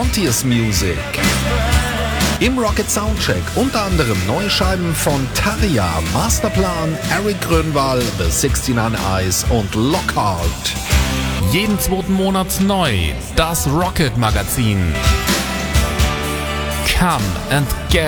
Frontiers Music. Im Rocket Soundcheck unter anderem neue Scheiben von Tarja, Masterplan, Eric Grönwall, The 69 Eyes und Lockhart. Jeden zweiten Monat neu, das Rocket Magazin. Come and get